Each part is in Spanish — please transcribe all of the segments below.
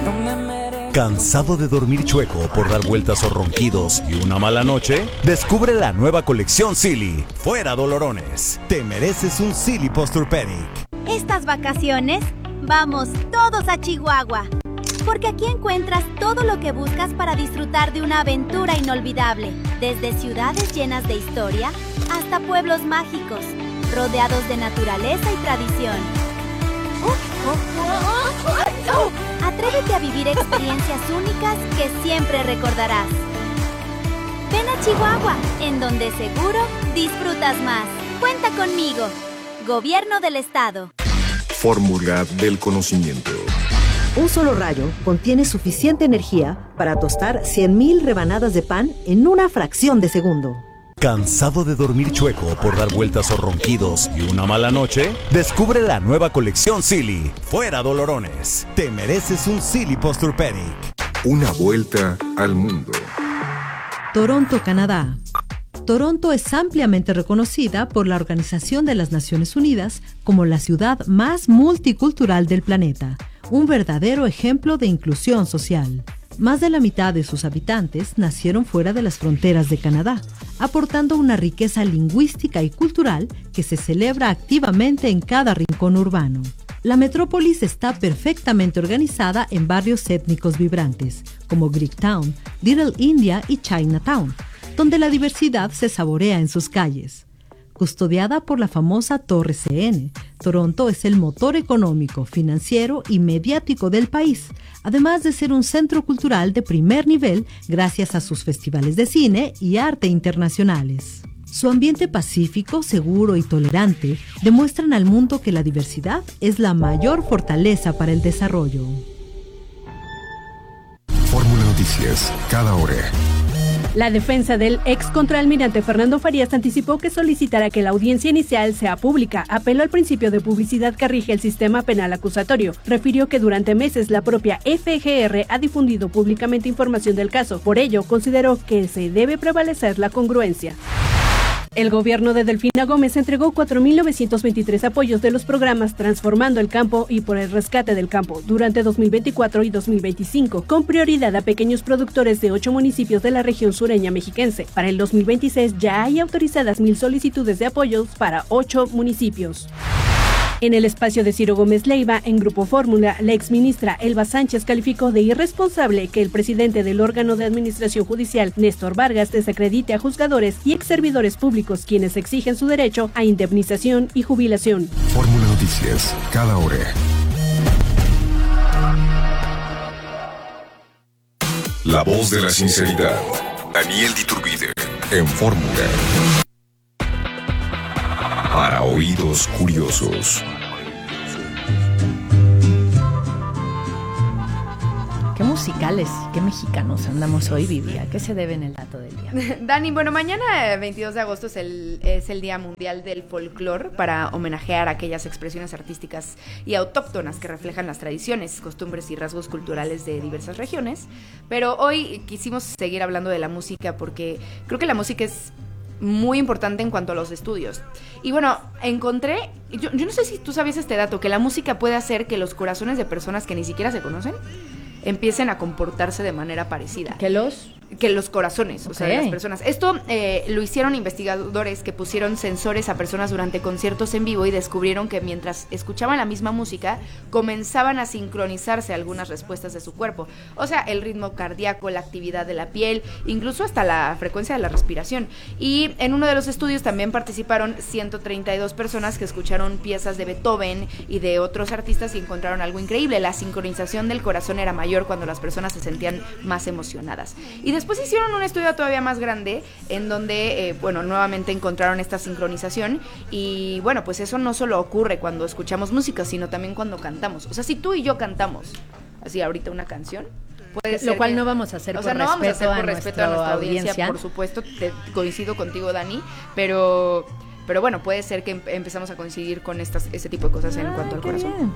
¿Cansado de dormir chueco por dar vueltas o ronquidos y una mala noche? Descubre la nueva colección Silly. Fuera dolorones. Te mereces un Silly Posturepedic. Estas vacaciones, vamos todos a Chihuahua. Porque aquí encuentras todo lo que buscas para disfrutar de una aventura inolvidable. Desde ciudades llenas de historia hasta pueblos mágicos, rodeados de naturaleza y tradición. Atrévete a vivir experiencias únicas que siempre recordarás. Ven a Chihuahua, en donde seguro disfrutas más. Cuenta conmigo. Gobierno del Estado. Fórmula del conocimiento. Un solo rayo contiene suficiente energía para tostar 100,000 rebanadas de pan en una fracción de segundo. ¿Cansado de dormir chueco por dar vueltas o ronquidos y una mala noche? Descubre la nueva colección Silly. Fuera dolorones. Te mereces un Silly Posturepedic. Una vuelta al mundo. Toronto, Canadá. Toronto es ampliamente reconocida por la Organización de las Naciones Unidas como la ciudad más multicultural del planeta, un verdadero ejemplo de inclusión social. Más de la mitad de sus habitantes nacieron fuera de las fronteras de Canadá, aportando una riqueza lingüística y cultural que se celebra activamente en cada rincón urbano. La metrópolis está perfectamente organizada en barrios étnicos vibrantes, como Greektown, Little India y Chinatown, donde la diversidad se saborea en sus calles. Custodiada por la famosa Torre CN, Toronto es el motor económico, financiero y mediático del país, además de ser un centro cultural de primer nivel gracias a sus festivales de cine y arte internacionales. Su ambiente pacífico, seguro y tolerante demuestran al mundo que la diversidad es la mayor fortaleza para el desarrollo. Fórmula Noticias, cada hora. La defensa del ex contraalmirante Fernando Farías anticipó que solicitará que la audiencia inicial sea pública. Apeló al principio de publicidad que rige el sistema penal acusatorio. Refirió que durante meses la propia FGR ha difundido públicamente información del caso. Por ello, consideró que se debe prevalecer la congruencia. El gobierno de Delfina Gómez entregó 4.923 apoyos de los programas Transformando el Campo y Por el Rescate del Campo durante 2024 y 2025, con prioridad a pequeños productores de 8 municipios de la región sureña mexiquense. Para el 2026 ya hay autorizadas 1,000 solicitudes de apoyos para 8 municipios. En el espacio de Ciro Gómez Leiva, en Grupo Fórmula, la exministra Elba Sánchez calificó de irresponsable que el presidente del órgano de administración judicial, Néstor Vargas, desacredite a juzgadores y exservidores públicos quienes exigen su derecho a indemnización y jubilación. Fórmula Noticias, cada hora. La voz de la sinceridad. Daniel Diturbide, en Fórmula. Para oídos curiosos. Qué musicales, qué mexicanos andamos hoy, Vivi. ¿A qué se debe en el dato del día? Dani, bueno, mañana 22 de agosto es el Día Mundial del Folclor, para homenajear aquellas expresiones artísticas y autóctonas que reflejan las tradiciones, costumbres y rasgos culturales de diversas regiones. Pero hoy quisimos seguir hablando de la música porque creo que la música es muy importante en cuanto a los estudios. Y bueno, encontré, yo no sé si tú sabías este dato, que la música puede hacer que los corazones de personas que ni siquiera se conocen empiecen a comportarse de manera parecida. ¿Que los corazones, o sea, de las personas. Esto lo hicieron investigadores que pusieron sensores a personas durante conciertos en vivo y descubrieron que mientras escuchaban la misma música, comenzaban a sincronizarse algunas respuestas de su cuerpo. O sea, el ritmo cardíaco, la actividad de la piel, incluso hasta la frecuencia de la respiración. Y en uno de los estudios también participaron 132 personas que escucharon piezas de Beethoven y de otros artistas y encontraron algo increíble. La sincronización del corazón era mayor cuando las personas se sentían más emocionadas. Y después hicieron un estudio todavía más grande en donde, nuevamente encontraron esta sincronización y, bueno, pues eso no solo ocurre cuando escuchamos música, sino también cuando cantamos. O sea, si tú y yo cantamos así ahorita una canción, puede ser lo cual no vamos a hacer por respeto a nuestra audiencia. Por supuesto, coincido contigo, Dani, pero bueno, puede ser que empezamos a coincidir con ese tipo de cosas en cuanto al corazón. Bien.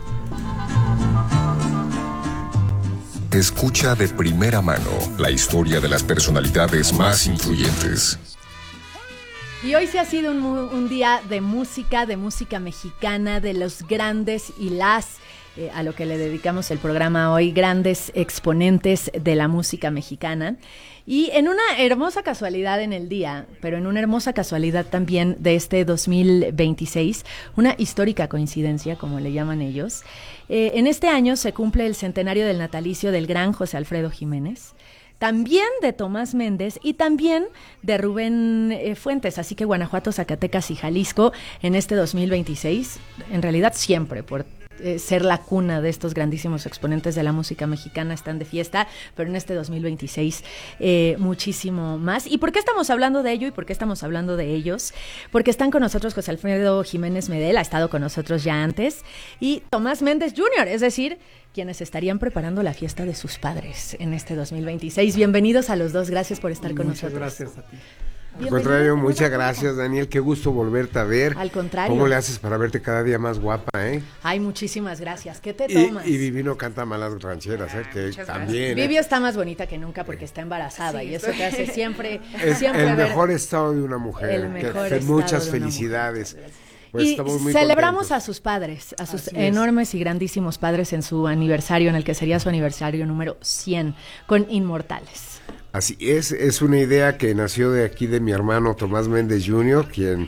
Escucha de primera mano la historia de las personalidades más influyentes. Y hoy sí ha sido un día de música mexicana, de los grandes y las a lo que le dedicamos el programa hoy, grandes exponentes de la música mexicana. Y en una hermosa casualidad en el día, pero en una hermosa casualidad también de este 2026, una histórica coincidencia, como le llaman ellos, en este año se cumple el centenario del natalicio del gran José Alfredo Jiménez, también de Tomás Méndez y también de Rubén Fuentes. Así que Guanajuato, Zacatecas y Jalisco en este 2026, en realidad siempre por ser la cuna de estos grandísimos exponentes de la música mexicana, están de fiesta, pero en este 2026 muchísimo más. ¿Y por qué estamos hablando de ello y por qué estamos hablando de ellos? Porque están con nosotros José Alfredo Jiménez Medel, ha estado con nosotros ya antes, y Tomás Méndez Jr., es decir, quienes estarían preparando la fiesta de sus padres en este 2026. Bienvenidos a los dos, gracias por estar con nosotros. Muchas gracias a ti. Al contrario, muchas gracias, Daniel, qué gusto volverte a ver. Al contrario. ¿Cómo le haces para verte cada día más guapa, Ay, muchísimas gracias. ¿Qué te tomas? Y Vivi no canta malas rancheras, que también. Vivi está más bonita que nunca porque está embarazada, sí, y eso te hace siempre el mejor estado de una mujer. El mejor estado muchas felicidades. Pues y muy celebramos contentos a sus padres, a sus enormes y grandísimos padres en su aniversario, en el que sería su aniversario número 100, con Inmortales. Así es una idea que nació de aquí de mi hermano Tomás Méndez Jr., quien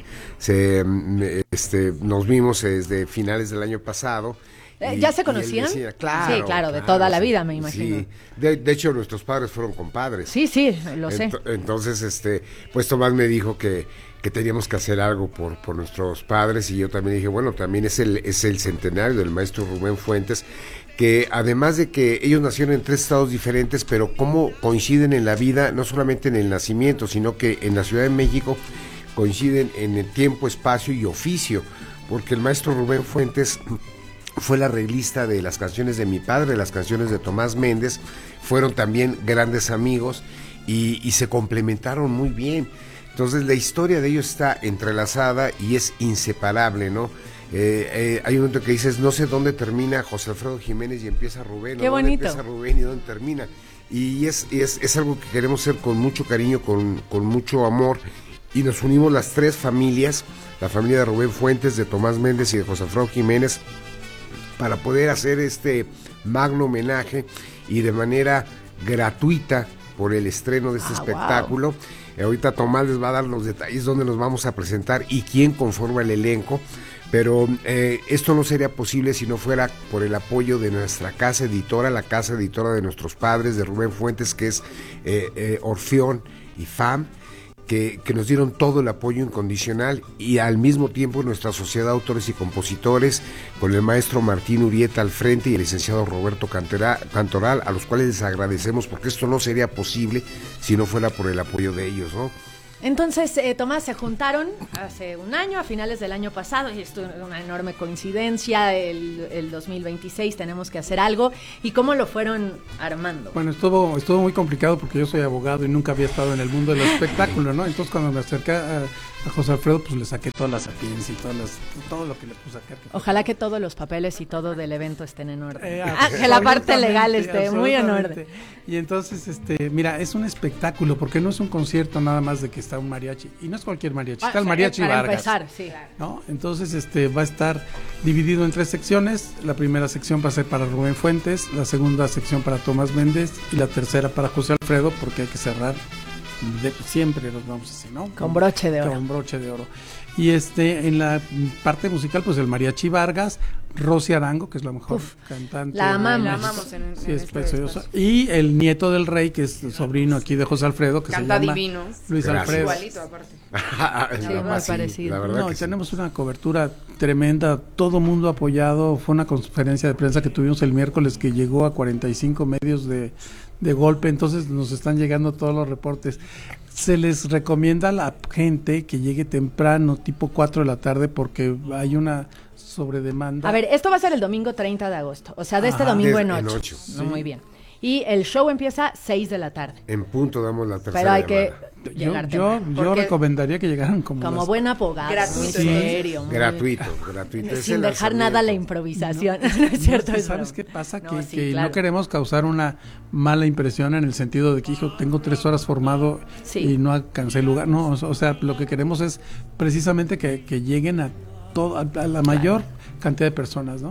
nos vimos desde finales del año pasado. ¿Ya se conocían? Decía, claro, sí, claro, de toda la vida, me imagino. Sí, de hecho nuestros padres fueron compadres. Sí, lo sé. Entonces, pues Tomás me dijo que teníamos que hacer algo por nuestros padres, y yo también dije, bueno, también es el centenario del maestro Rubén Fuentes, que además de que ellos nacieron en 3 estados diferentes, pero cómo coinciden en la vida, no solamente en el nacimiento, sino que en la Ciudad de México coinciden en el tiempo, espacio y oficio, porque el maestro Rubén Fuentes fue el arreglista de las canciones de mi padre, de las canciones de Tomás Méndez, fueron también grandes amigos y se complementaron muy bien. Entonces la historia de ellos está entrelazada y es inseparable, ¿no? Hay un momento que dices, no sé dónde termina José Alfredo Jiménez y empieza Rubén. Qué bonito. Dónde empieza Rubén y dónde termina. Y es algo que queremos hacer con mucho cariño, con mucho amor. Y nos unimos las 3 familias, la familia de Rubén Fuentes, de Tomás Méndez y de José Alfredo Jiménez, para poder hacer este magno homenaje y de manera gratuita por el estreno de este espectáculo. Wow. Ahorita Tomás les va a dar los detalles dónde nos vamos a presentar y quién conforma el elenco, pero esto no sería posible si no fuera por el apoyo de nuestra casa editora, la casa editora de nuestros padres, de Rubén Fuentes, que es Orfeón y FAM, que nos dieron todo el apoyo incondicional, y al mismo tiempo nuestra sociedad de autores y compositores, con el maestro Martín Urieta al frente y el licenciado Roberto Cantoral, a los cuales les agradecemos, porque esto no sería posible si no fuera por el apoyo de ellos, ¿no? Entonces, Tomás, se juntaron hace un año, a finales del año pasado, y esto es una enorme coincidencia, el 2026 tenemos que hacer algo. ¿Y cómo lo fueron armando? Bueno, estuvo muy complicado porque yo soy abogado y nunca había estado en el mundo del espectáculo, ¿no? Entonces cuando me acerqué a José Alfredo, pues le saqué todas las sapiencias y todo lo que le puse acá. Ojalá que todos los papeles y todo del evento estén en orden. Que la parte legal esté muy en orden. Y entonces, mira, es un espectáculo, porque no es un concierto nada más de que está un mariachi, y no es cualquier mariachi, está el mariachi para Vargas. Empezar, sí. ¿No? Entonces, va a estar dividido en 3 secciones. La primera sección va a ser para Rubén Fuentes, la segunda sección para Tomás Méndez y la tercera para José Alfredo, porque hay que cerrar siempre los vamos así, ¿no? Con broche de oro. Con broche de oro. Y en la parte musical, pues el mariachi Vargas, Rosy Arango, que es la mejor cantante. La amamos. La amamos sí, es preciosa. Y el nieto del rey, que es sobrino aquí de José Alfredo, que canta se llama divino. Luis Alfredo. Igualito, aparte. Sí, muy parecido. No, tenemos una cobertura tremenda, todo mundo apoyado. Fue una conferencia de prensa que tuvimos el miércoles que llegó a 45 medios de golpe, entonces nos están llegando todos los reportes. Se les recomienda a la gente que llegue temprano, tipo 4 de la tarde, porque hay una sobredemanda. A ver, esto va a ser el domingo 30 de agosto, o sea, de este domingo en 8. Sí. No, muy bien. Y el show empieza 6 de la tarde. En punto damos la tercera. Pero hay que llegar yo recomendaría que llegaran como buen abogado. Gratuito. Gratuito. Sin dejar nada a la improvisación. No es cierto. No, ¿sabes qué pasa? No, que claro. No queremos causar una mala impresión en el sentido de que, hijo, tengo 3 horas formado y no alcancé el lugar. No, o sea, lo que queremos es precisamente que lleguen a la mayor cantidad de personas, ¿no?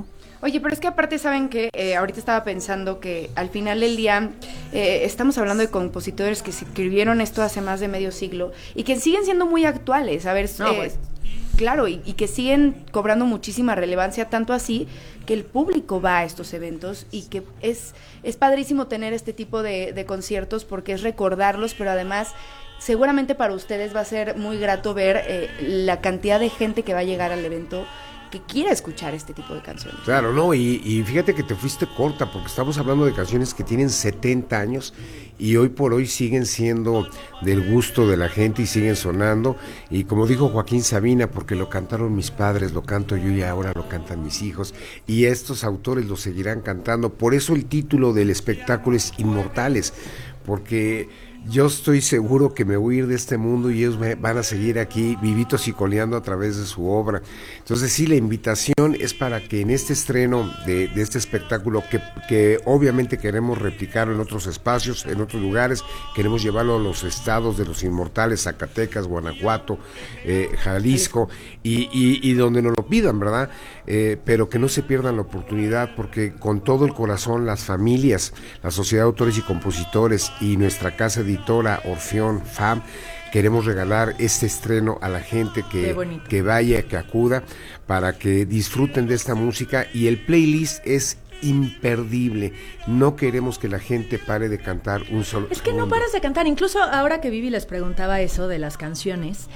Oye, pero es que aparte saben que ahorita estaba pensando que al final del día estamos hablando de compositores que escribieron esto hace más de medio siglo y que siguen siendo muy actuales. A ver, claro, y que siguen cobrando muchísima relevancia, tanto así que el público va a estos eventos y que es padrísimo tener este tipo de conciertos porque es recordarlos, pero además seguramente para ustedes va a ser muy grato ver la cantidad de gente que va a llegar al evento que quiera escuchar este tipo de canciones. Claro, no, y fíjate que te fuiste corta porque estamos hablando de canciones que tienen 70 años y hoy por hoy siguen siendo del gusto de la gente y siguen sonando, y como dijo Joaquín Sabina, porque lo cantaron mis padres, lo canto yo y ahora lo cantan mis hijos, y estos autores lo seguirán cantando. Por eso el título del espectáculo es Inmortales, porque yo estoy seguro que me voy a ir de este mundo y ellos van a seguir aquí vivitos y coleando a través de su obra. Entonces sí, la invitación es para que en este estreno de este espectáculo, que obviamente queremos replicarlo en otros espacios, en otros lugares, queremos llevarlo a los estados de los inmortales, Zacatecas, Guanajuato, Jalisco, y donde nos lo pidan, ¿verdad? Pero que no se pierdan la oportunidad, porque con todo el corazón las familias, la Sociedad de Autores y Compositores y nuestra casa editora Orfeón FAM queremos regalar este estreno a la gente que vaya, que acuda, para que disfruten de esta música, y el playlist es imperdible. No queremos que la gente pare de cantar un solo. Es que no paras de cantar. Incluso ahora que Vivi les preguntaba eso de las canciones,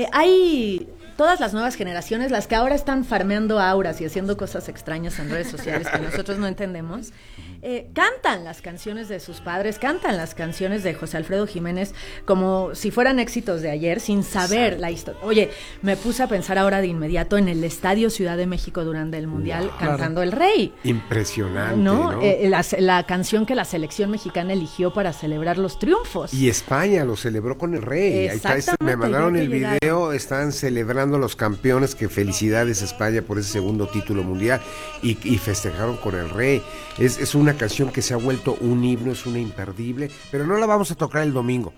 hay todas las nuevas generaciones, las que ahora están farmeando auras y haciendo cosas extrañas en redes sociales que nosotros no entendemos, cantan las canciones de sus padres, cantan las canciones de José Alfredo Jiménez como si fueran éxitos de ayer, sin saber la historia. Oye, me puse a pensar ahora de inmediato en el Estadio Ciudad de México durante el Mundial, cantando El Rey. Impresionante, ¿no? La canción que la selección mexicana eligió para celebrar los triunfos. Y España lo celebró con El Rey. Ahí está, me mandaron el video, están celebrando los campeones, que felicidades España por ese segundo título mundial, y festejaron con El Rey. Es una canción que se ha vuelto un himno, es una imperdible, pero no la vamos a tocar el domingo.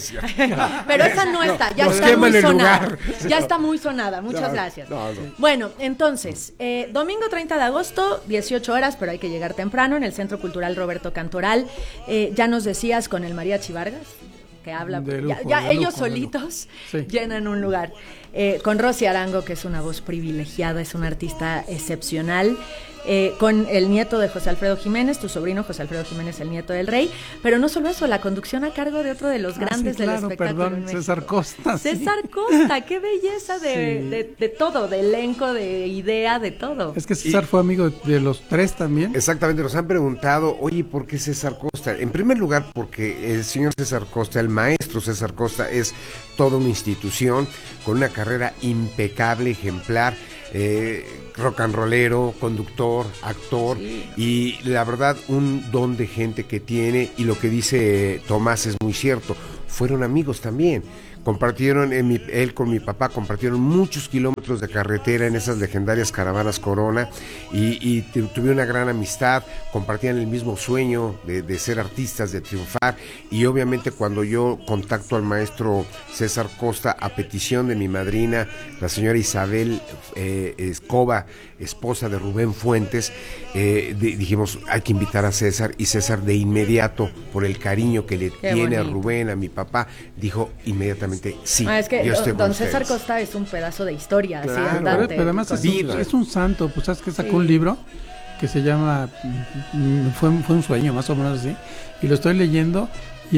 Pero esa no está, ya está muy sonada. Ya está muy sonada, muchas gracias. Bueno, entonces, domingo 30 de agosto, 18 horas, pero hay que llegar temprano, en el Centro Cultural Roberto Cantoral. Ya nos decías con el Mariachi Vargas, que habla, lujo, ya ellos lujo, solitos llenan un lugar. Con Rosy Arango, que es una voz privilegiada, es una artista excepcional. Con el nieto de José Alfredo Jiménez, tu sobrino José Alfredo Jiménez, el nieto del Rey, pero no solo eso, la conducción a cargo de otro de los grandes del espectáculo. Perdón, César Costa. César Costa, qué belleza de todo, de elenco, de idea, de todo. Es que César fue amigo de los tres también. Exactamente, nos han preguntado, oye, ¿por qué César Costa? En primer lugar, porque el señor César Costa, el maestro César Costa, es toda una institución con una carrera impecable, ejemplar, rock and rollero, conductor, actor, y la verdad un don de gente que tiene, y lo que dice Tomás es muy cierto, fueron amigos también. Compartieron, él con mi papá, compartieron muchos kilómetros de carretera en esas legendarias caravanas Corona, y tuvieron una gran amistad, compartían el mismo sueño de ser artistas, de triunfar, y obviamente cuando yo contacto al maestro César Costa a petición de mi madrina, la señora Isabel Escoba, esposa de Rubén Fuentes, dijimos, hay que invitar a César, y César de inmediato, por el cariño que le tiene a Rubén, a mi papá, dijo inmediatamente, sí, es que don César Costa es un pedazo de historia, claro, así andante. Pero además es un santo, pues sabes que sacó un libro que se llama fue un sueño, más o menos así, y lo estoy leyendo, y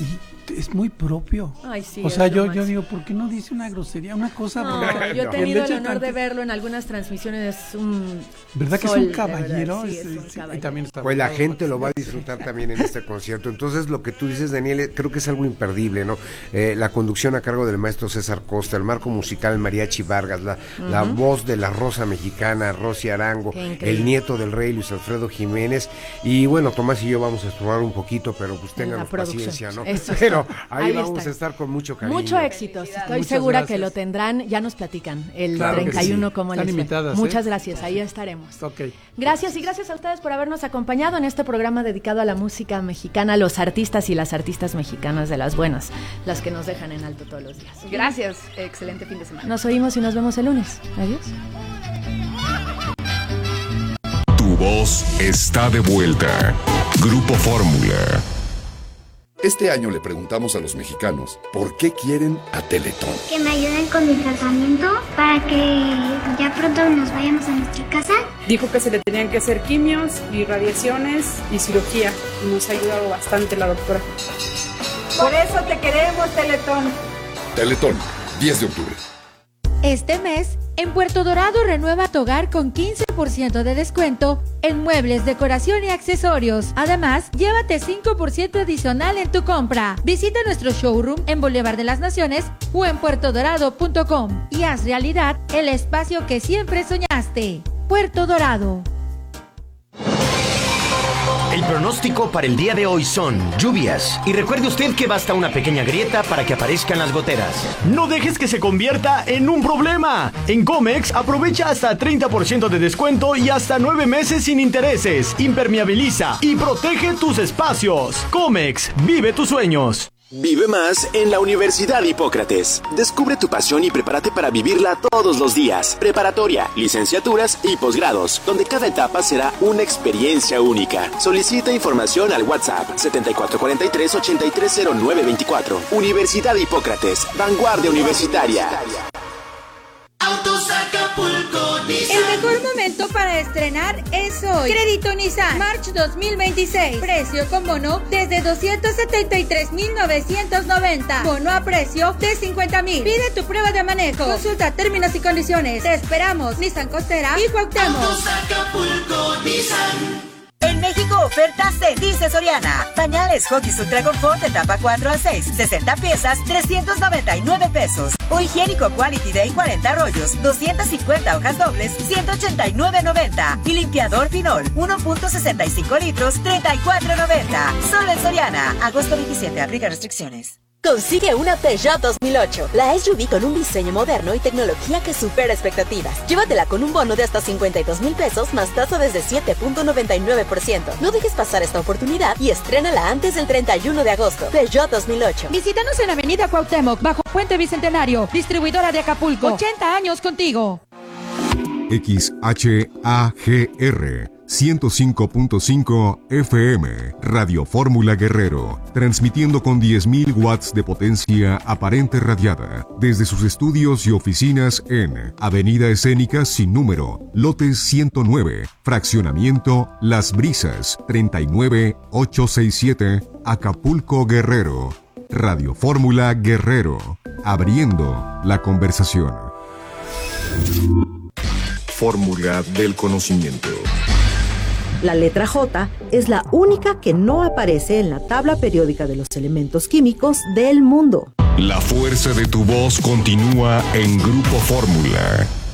es muy propio. Ay, sí, o sea, yo digo, ¿por qué no dice una grosería? Una cosa. No, yo he tenido el honor de verlo en algunas transmisiones. Es un ¿verdad que sol, es un caballero? Sí, es un caballero. Y también está pues la gente lo va a disfrutar también en este concierto. Entonces, lo que tú dices, Daniel, creo que es algo imperdible, ¿no? La conducción a cargo del maestro César Costa, el marco musical Mariachi Vargas, la voz de la Rosa Mexicana, Rosy Arango, el nieto del Rey, Luis Alfredo Jiménez, y bueno, Tomás y yo vamos a explorar un poquito, pero pues ténganos paciencia, ¿no? Pero ahí vamos a estar con mucho cariño. Mucho éxito, estoy segura que lo tendrán, ya nos platican el 31 como les fue. Muchas gracias, ahí estaremos. Okay. Gracias, y gracias a ustedes por habernos acompañado en este programa dedicado a la música mexicana, a los artistas y las artistas mexicanas de las buenas, las que nos dejan en alto todos los días. Gracias, excelente fin de semana. Nos oímos y nos vemos el lunes. Adiós. voz está de vuelta. Grupo Fórmula. Este año le preguntamos a los mexicanos por qué quieren a Teletón. Que me ayuden con mi tratamiento para que ya pronto nos vayamos a nuestra casa. Dijo que se le tenían que hacer quimios y radiaciones y cirugía. Y nos ha ayudado bastante la doctora. Por eso te queremos, Teletón. Teletón, 10 de octubre. Este mes, en Puerto Dorado renueva tu hogar con 15% de descuento en muebles, decoración y accesorios. Además, llévate 5% adicional en tu compra. Visita nuestro showroom en Boulevard de las Naciones o en puertodorado.com y haz realidad el espacio que siempre soñaste. Puerto Dorado. El pronóstico para el día de hoy son lluvias. Y recuerde usted que basta una pequeña grieta para que aparezcan las goteras. No dejes que se convierta en un problema. En Comex aprovecha hasta 30% de descuento y hasta 9 meses sin intereses. Impermeabiliza y protege tus espacios. Comex, vive tus sueños. Vive más en la Universidad Hipócrates. Descubre tu pasión y prepárate para vivirla todos los días. Preparatoria, licenciaturas y posgrados, donde cada etapa será una experiencia única. Solicita información al WhatsApp 7443-830924. Universidad Hipócrates, vanguardia universitaria. Autos Acapulco Nissan. El mejor momento para estrenar es hoy. Crédito Nissan March 2026. Precio con bono desde 273,990. Bono a precio de 50,000. Pide tu prueba de manejo. Consulta términos y condiciones. Te esperamos. Nissan Costera y Cuauhtémoc. Autos Acapulco Nissan. En México, ofertas se dice Soriana. Pañales Huggies Ultra Confort de etapa 4 a 6, 60 piezas, 399 pesos. O higiénico Quality Day 40 rollos, 250 hojas dobles, 189.90. Y limpiador Pinol, 1.65 litros, 34.90. Solo en Soriana. Agosto 27, aplica restricciones. Consigue una Peugeot 2008, la SUV con un diseño moderno y tecnología que supera expectativas. Llévatela con un bono de hasta 52,000 pesos más tasa desde 7.99%. No dejes pasar esta oportunidad y estrénala antes del 31 de agosto. Peugeot 2008. Visítanos en Avenida Cuauhtémoc, bajo Puente Bicentenario, distribuidora de Acapulco. 80 años contigo. XHAGR 105.5 FM, Radio Fórmula Guerrero, transmitiendo con 10,000 watts de potencia aparente radiada, desde sus estudios y oficinas en Avenida Escénica sin número, lote 109, fraccionamiento Las Brisas, 39867, Acapulco Guerrero. Radio Fórmula Guerrero, abriendo la conversación. Fórmula del conocimiento. La letra J es la única que no aparece en la tabla periódica de los elementos químicos del mundo. La fuerza de tu voz continúa en Grupo Fórmula.